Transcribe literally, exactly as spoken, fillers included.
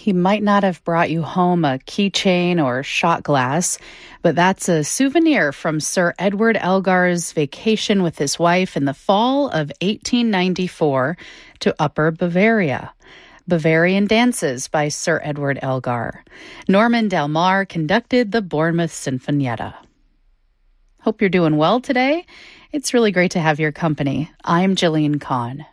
He might not have brought you home a keychain or shot glass, but that's a souvenir from Sir Edward Elgar's vacation with his wife in the fall of eighteen ninety-four to Upper Bavaria. Bavarian Dances by Sir Edward Elgar. Norman Del Mar conducted the Bournemouth Sinfonietta. Hope you're doing well today. It's really great to have your company. I'm Jillian Kahn.